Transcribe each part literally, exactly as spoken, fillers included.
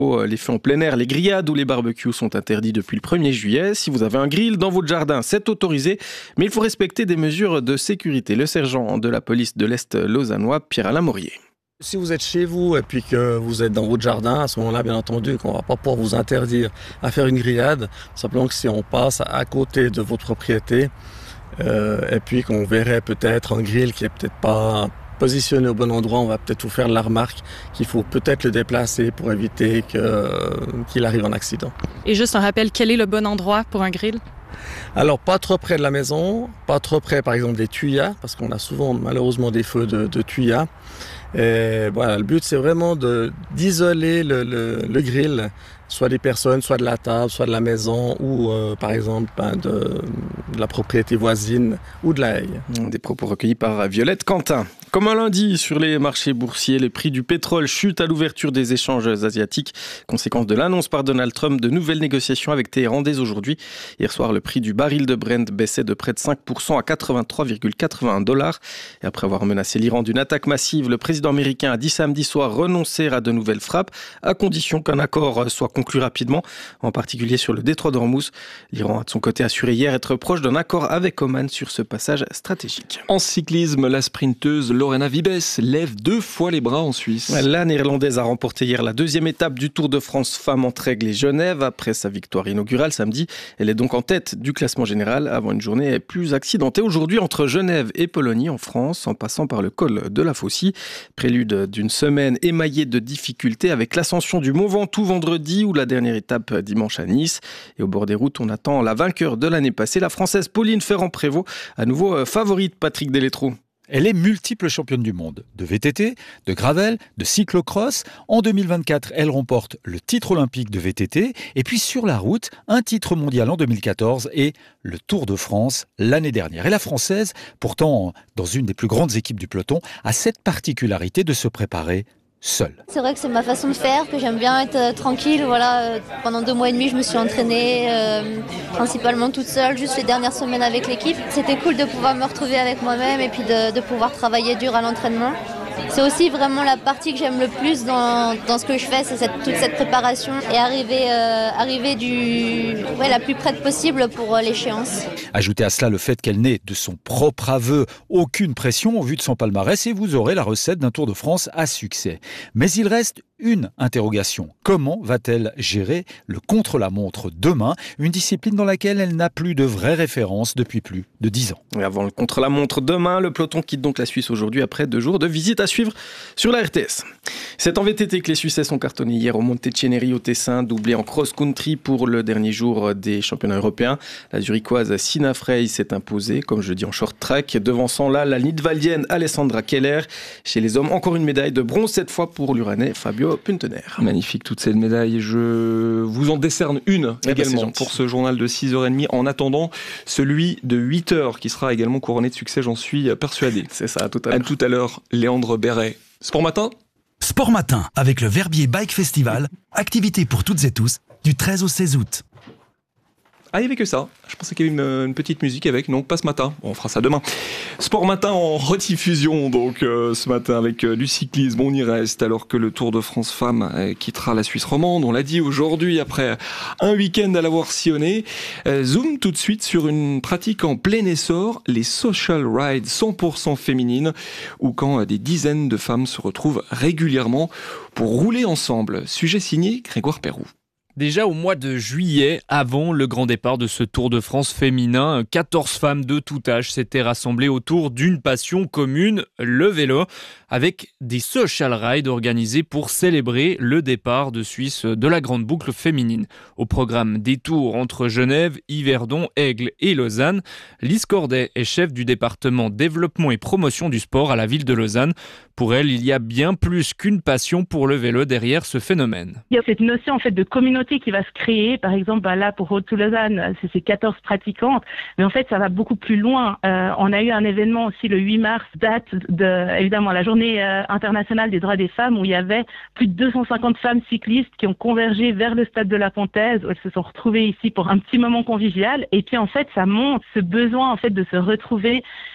Les feux en plein air, les grillades ou les barbecues sont interdits depuis le premier juillet. Si vous avez un grill dans votre jardin, c'est autorisé, mais il faut respecter des mesures de sécurité. Le sergent de la police de l'Est lausannois, Pierre-Alain Maurier. Si vous êtes chez vous et puis que vous êtes dans votre jardin, à ce moment-là, bien entendu, qu'on ne va pas pouvoir vous interdire à faire une grillade. Simplement que si on passe à côté de votre propriété euh, et puis qu'on verrait peut-être un grill qui est peut-être pas positionné au bon endroit, on va peut-être vous faire la remarque qu'il faut peut-être le déplacer pour éviter que, qu'il arrive en accident. Et juste un rappel, quel est le bon endroit pour un grill ? Alors, pas trop près de la maison, pas trop près, par exemple, des tuyas, parce qu'on a souvent, malheureusement, des feux de, de tuyas. Et voilà, le but, c'est vraiment de, d'isoler le, le, le grill, soit des personnes, soit de la table, soit de la maison, ou euh, par exemple ben, de, de la propriété voisine ou de la haie. Des propos recueillis par Violette Quentin. Comme un lundi, sur les marchés boursiers, les prix du pétrole chutent à l'ouverture des échanges asiatiques. Conséquence de l'annonce par Donald Trump de nouvelles négociations avec Téhéran dès aujourd'hui. Hier soir, le prix du baril de Brent baissait de près de cinq pour cent à quatre-vingt-trois virgule quatre-vingt-un dollars. Et après avoir menacé l'Iran d'une attaque massive, le président américain a dit samedi soir renoncer à de nouvelles frappes, à condition qu'un accord soit conclu rapidement, en particulier sur le détroit d'Ormuz. L'Iran a de son côté assuré hier être proche d'un accord avec Oman sur ce passage stratégique. En cyclisme, la sprinteuse Lorena Vibes lève deux fois les bras en Suisse. La Néerlandaise a remporté hier la deuxième étape du Tour de France femmes entre Aigle et Genève. Après sa victoire inaugurale samedi, elle est donc en tête du classement général avant une journée plus accidentée aujourd'hui entre Genève et Pologny en France, en passant par le col de la Faucille. Prélude d'une semaine émaillée de difficultés avec l'ascension du Mont Ventoux vendredi ou la dernière étape dimanche à Nice. Et au bord des routes, on attend la vainqueur de l'année passée, la Française Pauline Ferrand-Prévot, à nouveau favorite Patrick Delettrou. Elle est multiple championne du monde de V T T, de gravel, de cyclocross. En deux mille vingt-quatre, elle remporte le titre olympique de V T T et puis sur la route, un titre mondial en deux mille quatorze et le Tour de France l'année dernière. Et la Française, pourtant dans une des plus grandes équipes du peloton, a cette particularité de se préparer seule. C'est vrai que c'est ma façon de faire, que j'aime bien être euh, tranquille. Voilà, euh, pendant deux mois et demi, je me suis entraînée euh, principalement toute seule, juste les dernières semaines avec l'équipe. C'était cool de pouvoir me retrouver avec moi-même et puis de, de pouvoir travailler dur à l'entraînement. C'est aussi vraiment la partie que j'aime le plus dans, dans ce que je fais, c'est cette, toute cette préparation et arriver, euh, arriver du, ouais, la plus près possible pour euh, l'échéance. Ajoutez à cela le fait qu'elle n'ait de son propre aveu aucune pression au vu de son palmarès et vous aurez la recette d'un Tour de France à succès. Mais il reste une interrogation. Comment va-t-elle gérer le contre-la-montre demain, une discipline dans laquelle elle n'a plus de vraie référence depuis plus de dix ans. Et avant le contre-la-montre demain, le peloton quitte donc la Suisse aujourd'hui après deux jours de visite à suivre sur la R T S. C'est en V T T que les Suisses sont cartonnés hier au Monteceneri au Tessin, doublé en cross-country pour le dernier jour des championnats européens. La Zurichoise Sina Frey s'est imposée, comme je dis en short track, devançant là la Nidwaldienne Alessandra Keller. Chez les hommes, encore une médaille de bronze, cette fois pour l'Uranais Fabio Puntener. Magnifique toutes ces médailles. Je vous en décerne une eh également ben pour ce journal de six heures trente. En attendant, celui de huit heures qui sera également couronné de succès, j'en suis persuadé. C'est ça, à tout à l'heure. À tout à l'heure, Léandre Béret. Sport Matin. Sport Matin avec le Verbier Bike Festival. Activité pour toutes et tous du treize au seize août. Ah, il n'y avait que ça. Je pensais qu'il y avait une, une petite musique avec. Non, pas ce matin. Bon, on fera ça demain. Sport Matin en rediffusion, donc, euh, ce matin avec euh, du cyclisme. On y reste alors que le Tour de France Femmes euh, quittera la Suisse romande. On l'a dit aujourd'hui, après un week-end à l'avoir sillonné. Euh, zoom tout de suite sur une pratique en plein essor, les social rides cent pour cent féminines, où quand euh, des dizaines de femmes se retrouvent régulièrement pour rouler ensemble. Sujet signé Grégoire Perroux. Déjà au mois de juillet, avant le grand départ de ce Tour de France féminin, quatorze femmes de tout âge s'étaient rassemblées autour d'une passion commune, le vélo, avec des social rides organisés pour célébrer le départ de Suisse de la grande boucle féminine. Au programme des tours entre Genève, Yverdon, Aigle et Lausanne, Lise Cordet est chef du département développement et promotion du sport à la ville de Lausanne. Pour elle, il y a bien plus qu'une passion pour le vélo derrière ce phénomène. Il y a cette notion en fait de communauté qui va se créer. Par exemple, bah là pour Road to Lausanne, c'est ces quatorze pratiquantes, mais en fait ça va beaucoup plus loin. Euh, on a eu un événement aussi le huit mars, date de évidemment la journée euh, internationale des droits des femmes, où il y avait plus de deux cent cinquante femmes cyclistes qui ont convergé vers le stade de la Fontaise, où elles se sont retrouvées ici pour un petit moment convivial. Et puis en fait ça montre ce besoin en fait de se retrouver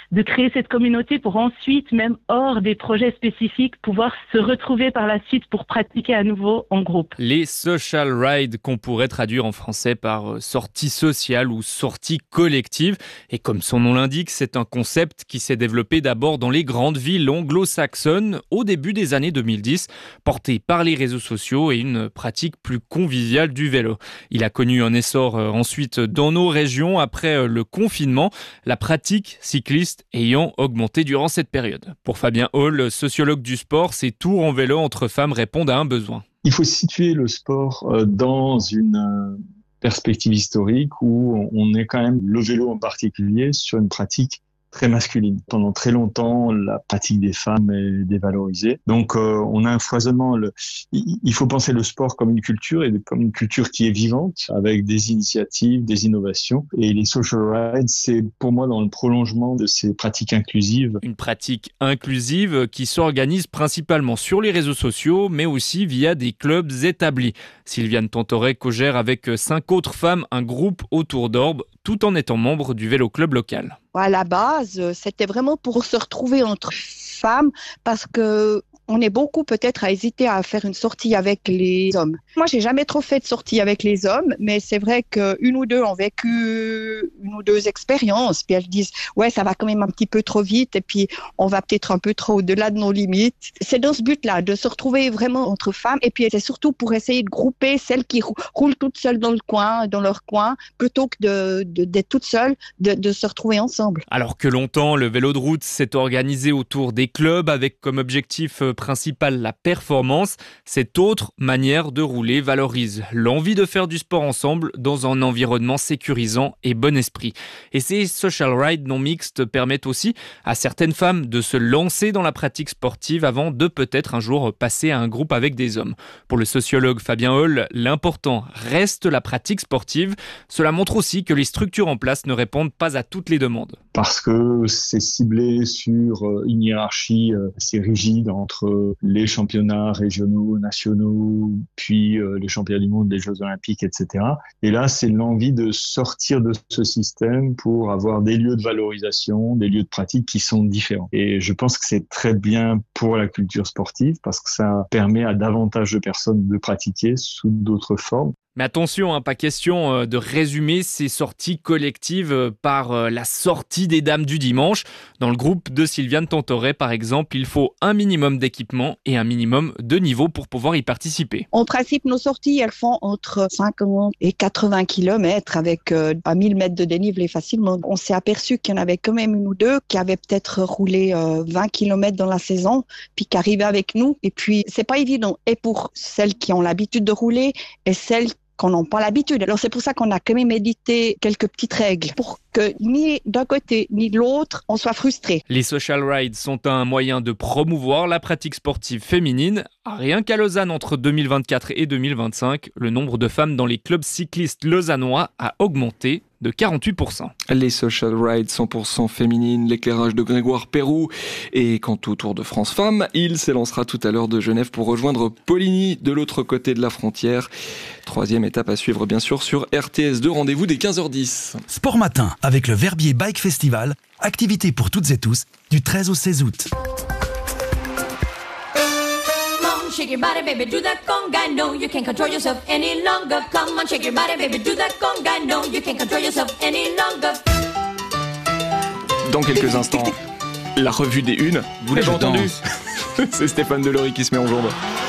de créer cette communauté pour ensuite, même hors des projets spécifiques, pouvoir se retrouver par la suite pour pratiquer à nouveau en groupe. Les social rides qu'on pourrait traduire en français par sortie sociale ou sortie collective. Et comme son nom l'indique, c'est un concept qui s'est développé d'abord dans les grandes villes anglo-saxonnes au début des années deux mille dix, porté par les réseaux sociaux et une pratique plus conviviale du vélo. Il a connu un essor ensuite dans nos régions après le confinement, la pratique cycliste ayant augmenté durant cette période. Pour Fabien Hall, sociologue du sport, ces tours en vélo entre femmes répondent à un besoin. Il faut situer le sport dans une perspective historique où on est quand même, le vélo en particulier, sur une pratique très masculine. Pendant très longtemps, la pratique des femmes est dévalorisée. Donc, euh, on a un foisonnement. Le... Il faut penser le sport comme une culture et comme une culture qui est vivante, avec des initiatives, des innovations. Et les social rides, c'est pour moi dans le prolongement de ces pratiques inclusives. Une pratique inclusive qui s'organise principalement sur les réseaux sociaux, mais aussi via des clubs établis. Sylviane Tantoret co-gère avec cinq autres femmes un groupe autour d'Orbe, tout en étant membre du vélo club local. À la base, c'était vraiment pour se retrouver entre femmes parce que on est beaucoup peut-être à hésiter à faire une sortie avec les hommes. Moi, j'ai jamais trop fait de sortie avec les hommes, mais c'est vrai qu'une ou deux ont vécu une ou deux expériences, puis elles disent « ouais, ça va quand même un petit peu trop vite et puis on va peut-être un peu trop au-delà de nos limites ». C'est dans ce but-là, de se retrouver vraiment entre femmes et puis c'est surtout pour essayer de grouper celles qui roulent toutes seules dans le coin, dans leur coin, plutôt que de, de, d'être toutes seules, de, de se retrouver ensemble. Alors que longtemps, le vélo de route s'est organisé autour des clubs avec comme objectif principal la performance, cette autre manière de rouler valorise l'envie de faire du sport ensemble dans un environnement sécurisant et bon esprit. Et ces social rides non mixtes permettent aussi à certaines femmes de se lancer dans la pratique sportive avant de peut-être un jour passer à un groupe avec des hommes. Pour le sociologue Fabien Hall, l'important reste la pratique sportive. Cela montre aussi que les structures en place ne répondent pas à toutes les demandes. Parce que c'est ciblé sur une hiérarchie assez rigide entre les championnats régionaux, nationaux, puis les championnats du monde, les Jeux Olympiques, et cetera. Et là, c'est l'envie de sortir de ce système pour avoir des lieux de valorisation, des lieux de pratique qui sont différents. Et je pense que c'est très bien pour la culture sportive parce que ça permet à davantage de personnes de pratiquer sous d'autres formes. Mais attention, hein, pas question de résumer ces sorties collectives par la sortie des dames du dimanche. Dans le groupe de Sylviane Tantoret, par exemple, il faut un minimum d'équipement et un minimum de niveau pour pouvoir y participer. En principe, nos sorties, elles font entre cinquante et quatre-vingts kilomètres avec euh, à mille mètres de dénivelé facilement. On s'est aperçu qu'il y en avait quand même une ou deux qui avaient peut-être roulé euh, vingt kilomètres dans la saison, puis qui arrivaient avec nous. Et puis, c'est pas évident. Et pour celles qui ont l'habitude de rouler et celles qu'on n'a pas l'habitude. Alors c'est pour ça qu'on a quand même édité quelques petites règles pour que ni d'un côté ni de l'autre, on soit frustré. Les social rides sont un moyen de promouvoir la pratique sportive féminine. Rien qu'à Lausanne, entre deux mille vingt-quatre et deux mille vingt-cinq, le nombre de femmes dans les clubs cyclistes lausannois a augmenté de quarante-huit pour cent. Les social rides cent pour cent féminines, l'éclairage de Grégoire Pérou. Et quant au Tour de France Femmes, il s'élancera tout à l'heure de Genève pour rejoindre Poligny de l'autre côté de la frontière. Troisième étape à suivre bien sûr sur R T S deux. Rendez-vous dès quinze heures dix. Sport matin avec le Verbier Bike Festival. Activité pour toutes et tous du treize au seize août. Shake your body, baby, do that conga. No, you can't control yourself any longer. Come on, shake your body, baby, do that conga. No, you can't control yourself any longer. Dans quelques instants, la revue des unes. Vous l'avez entendu. C'est Stéphane Delory qui se met en jambe.